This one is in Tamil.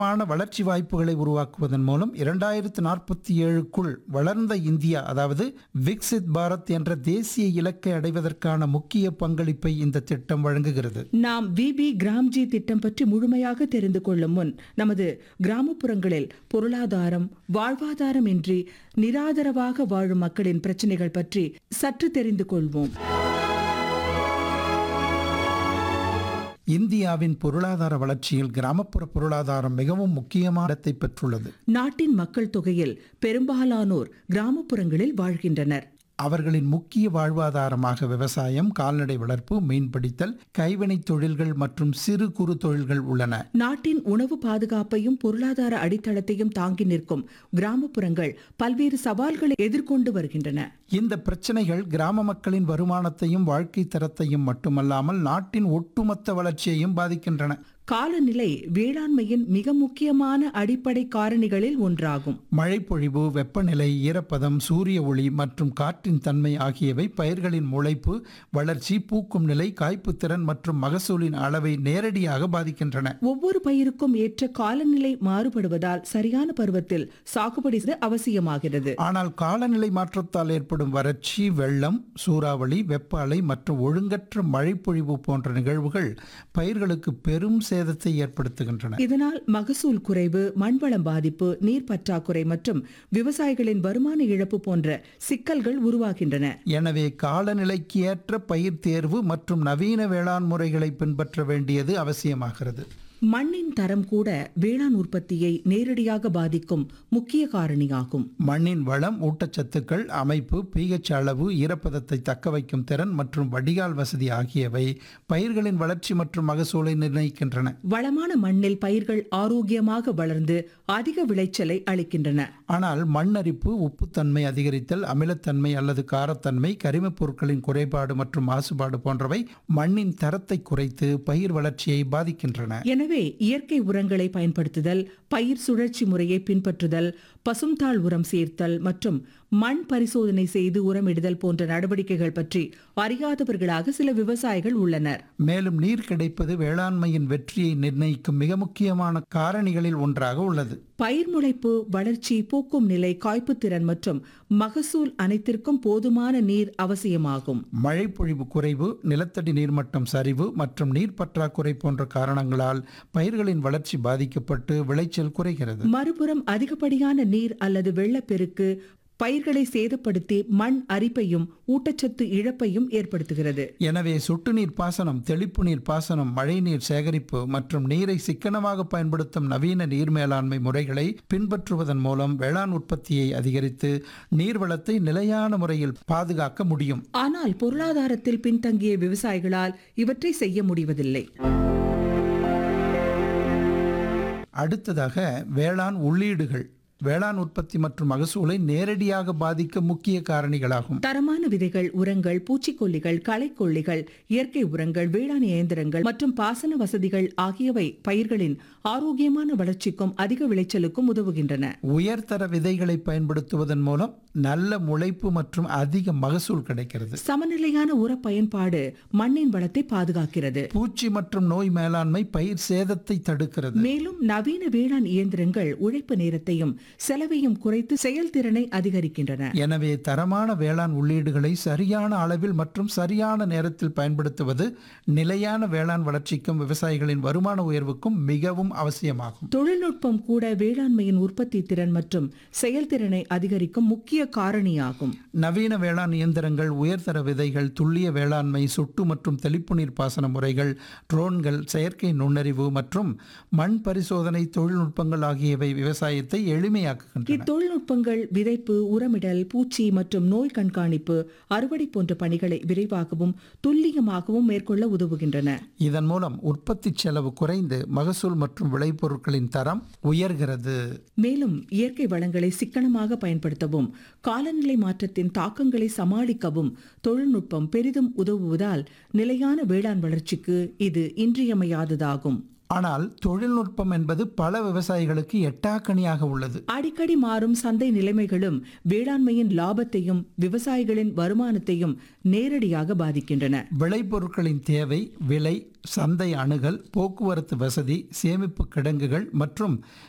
வளர்ச்சி வாய்ப்புகளை உருவாக்குவதன் மூலம் 2047க்குள் வளர்ந்த இந்தியா, அதாவது விக்சித் பாரத் என்ற தேசிய இலக்கை அடைவதற்கான முக்கிய பங்களிப்பை இந்த திட்டம் வழங்குகிறது. நாம் விபி கிராம்ஜி திட்டம் பற்றி முழுமையாக தெரிந்து கொள்ளும் முன் நமது கிராமப்புறங்களில் பொருளாதாரம், வாழ்வாதாரம் இன்றி நிராதரவாக வாழும் மக்களின் பிரச்சனைகள் பற்றி சற்று தெரிந்து கொள்வோம். இந்தியாவின் பொருளாதார வளர்ச்சியில் கிராமப்புற பொருளாதாரம் மிகவும் முக்கியமான இடத்தை பெற்றுள்ளது. நாட்டின் மக்கள் தொகையில் பெரும்பாலானோர் கிராமப்புறங்களில் வாழ்கின்றனர். அவர்களின் முக்கிய வாழ்வாதாரமாக விவசாயம், கால்நடை வளர்ப்பு, மீன்பிடித்தல், கைவினைத் தொழில்கள் மற்றும் சிறு குறு தொழில்கள் உள்ளன. நாட்டின் உணவு பாதுகாப்பையும் பொருளாதார அடித்தளத்தையும் தாங்கி நிற்கும் கிராமப்புறங்கள் பல்வேறு சவால்களை எதிர்கொண்டு வருகின்றன. இந்த பிரச்சனைகள் கிராம மக்களின் வருமானத்தையும் வாழ்க்கை தரத்தையும் மட்டுமல்லாமல் நாட்டின் ஒட்டுமொத்த வளர்ச்சியையும் பாதிக்கின்றன. காலநிலை வேளாண்மையின் மிக முக்கியமான அடிப்படை காரணிகளில் ஒன்றாகும். மழைப்பொழிவு, வெப்பநிலை, ஈரப்பதம், சூரிய ஒளி மற்றும் காற்றின் தன்மை ஆகியவை பயிர்களின் முளைப்பு, வளர்ச்சி, பூக்கும் நிலை, காய்ப்பு திறன் மற்றும் மகசூலின் அளவை நேரடியாக பாதிக்கின்றன. ஒவ்வொரு பயிருக்கும் ஏற்ற காலநிலை மாறுபடுவதால் சரியான பருவத்தில் சாகுபடி அவசியமாகிறது. ஆனால் காலநிலை மாற்றத்தால் ஏற்படும் வறட்சி, வெள்ளம், சூறாவளி, வெப்ப அலை மற்றும் ஒழுங்கற்ற மழைப்பொழிவு போன்ற நிகழ்வுகள் பயிர்களுக்கு பெரும் சேதத்தை ஏற்படுத்துகின்றன. இதனால் மகசூல் குறைவு, மண்வளம் பாதிப்பு, நீர் பற்றாக்குறை மற்றும் விவசாயிகளின் வருமான இழப்பு போன்ற சிக்கல்கள் உருவாகின்றன. எனவே காலநிலைக்கு ஏற்ற பயிர் தேர்வு மற்றும் நவீன வேளாண் முறைகளை பின்பற்ற வேண்டியது அவசியமாகிறது. மண்ணின் தரம் கூட வேளாண் உற்பத்தியை நேரடியாக பாதிக்கும் முக்கிய காரணியாகும். மண்ணின் வளம், ஊட்டச்சத்துக்கள், அமைப்பு, pH அளவு, ஈரப்பதத்தை தக்க வைக்கும் திறன் மற்றும் வடிகால் வசதி ஆகியவை பயிர்களின் வளர்ச்சி மற்றும் மகசூலை நிர்ணயிக்கின்றன. வளமான மண்ணில் பயிர்கள் ஆரோக்கியமாக வளர்ந்து அதிக விளைச்சலை அளிக்கின்றன. ஆனால் மண்ணரிப்பு, உப்புத்தன்மை அதிகரித்தல், அமிலத்தன்மை அல்லது காரத்தன்மை, கரிமப் பொருட்களின் குறைபாடு மற்றும் மாசுபாடு போன்றவை மண்ணின் தரத்தை குறைத்து பயிர் வளர்ச்சியை பாதிக்கின்றன. எனவே இயற்கை உரங்களை பயன்படுத்துதல், பயிர் சுழற்சி முறையை பின்பற்றுதல், பசுந்தாள் உரம் சேர்த்தல் மற்றும் மண் பரிசோதனை செய்து உரமிடுதல் போன்ற நடவடிக்கைகள் பற்றி அறியாதவர்களாக சில விவசாயிகள் உள்ளனர். மேலும் நீர் கிடைப்பது வேளாண்மையின் வெற்றியை நிர்ணயிக்கும் மிக முக்கியமான காரணிகளில் ஒன்றாக உள்ளது. பயிர் முளைப்பு, வளர்ச்சி, பூக்கும் நிலை, காய்ப்பு திறன் மற்றும் மகசூல் அனைத்திற்கும் போதுமான நீர் அவசியமாகும். மழைப்பொழிவு குறைவு, நிலத்தடி நீர்மட்டம் சரிவு மற்றும் நீர் பற்றாக்குறை போன்ற காரணங்களால் பயிர்களின் வளர்ச்சி பாதிக்கப்பட்டு விளைச்சல் குறைகிறது. மறுபுறம் அதிகப்படியான நீர் அல்லது வெள்ளப்பெருக்கு பயிர்களை சேதப்படுத்தி மண் அரிப்பையும் ஊட்டச்சத்து இழப்பையும் ஏற்படுத்துகிறது. எனவே சொட்டு நீர் பாசனம், தெளிப்பு நீர் பாசனம், மழைநீர் சேகரிப்பு மற்றும் நீரை சிக்கனமாக பயன்படுத்தும் நவீன நீர் மேலாண்மை முறைகளை பின்பற்றுவதன் மூலம் வேளாண் உற்பத்தியை அதிகரித்து நீர்வளத்தை நிலையான முறையில் பாதுகாக்க முடியும். ஆனால் பொருளாதாரத்தில் பின்தங்கிய விவசாயிகளால் இவற்றை செய்ய முடிவதில்லை. அடுத்ததாக வேளாண் உள்ளீடுகள் வேளாண் உற்பத்தி மற்றும் மகசூலை நேரடியாக பாதிக்க முக்கிய காரணிகளாகும். தரமான விதைகள், உரங்கள், பூச்சிக்கொல்லிகள், களைக்கொல்லிகள், இயற்கை உரங்கள், வேளாண் இயந்திரங்கள் மற்றும் பாசன வசதிகள் ஆகியவை பயிர்களின் ஆரோக்கியமான வளர்ச்சிக்கும் அதிக விளைச்சலுக்கும் உதவுகின்றன. உயர்தர விதைகளை பயன்படுத்துவதன் மூலம் நல்ல முளைப்பு மற்றும் அதிக மகசூல் கிடைக்கிறது. சமநிலையான உர பயன்பாடு மண்ணின் வளத்தை பாதுகாக்கிறது. பூச்சி மற்றும் நோய் மேலாண்மை பயிர் சேதத்தை தடுக்கிறது. மேலும் நவீன வேளாண் இயந்திரங்கள் உழைப்பு நேரத்தையும் செலவையும் குறைத்து செயல்திறனை அதிகரிக்கின்றன. எனவே தரமான வேளாண் உள்ளீடுகளை சரியான அளவில் மற்றும் சரியான நேரத்தில் பயன்படுத்துவது நிலையான வேளாண் வளர்ச்சிக்கும் விவசாயிகளின் வருமான உயர்வுக்கும் மிகவும் அவசியமாகும். தொழில்நுட்பம் கூட வேளாண்மையின் உற்பத்தி திறன் மற்றும் செயல்திறனை அதிகரிக்கும் முக்கிய காரணியாகும். நவீன வேளாண் இயந்திரங்கள், உயர்தர விதைகள், துல்லிய வேளாண்மை, சொட்டு மற்றும் தெளிப்பு நீர் பாசன முறைகள், ட்ரோன்கள், செயற்கை நுண்ணறிவு மற்றும் மண் பரிசோதனை தொழில்நுட்பங்கள் ஆகியவை விவசாயத்தை எளிமையாக்குகின்றன. இத்தொழில்நுட்பங்கள் விதைப்பு, உரமிடல், பூச்சி மற்றும் நோய் கண்காணிப்பு, அறுவடை போன்ற பணிகளை விரைவாகவும் துல்லியமாகவும் மேற்கொள்ள உதவுகின்றன. இதன் மூலம் உற்பத்தி செலவு குறைந்து மகசூல் மற்றும் விளைபொருட்களின் தரம் உயர்கிறது. மேலும் இயற்கை வளங்களை சிக்கனமாக பயன்படுத்தவும் காலநிலை மாற்றத்தின் தாக்கங்களை சமாளிக்கவும் தொழில்நுட்பம் பெரிதும் உதவுவதால் நிலையான வேளாண் வளர்ச்சிக்கு இது இன்றியமையாததாகும். ஆனால் தொழில்நுட்பம் என்பது பல விவசாயிகளுக்கு எட்டாக்கனியாக உள்ளது. அடிக்கடி மாறும் சந்தை நிலைமைகளும் வேளாண்மையின் லாபத்தையும் விவசாயிகளின் வருமானத்தையும் நேரடியாக பாதிக்கின்றன. விளைபொருட்களின் தேவை, விலை, சந்தை அணுகல், போக்குவரத்து வசதி, சேமிப்பு கிடங்குகள் மற்றும்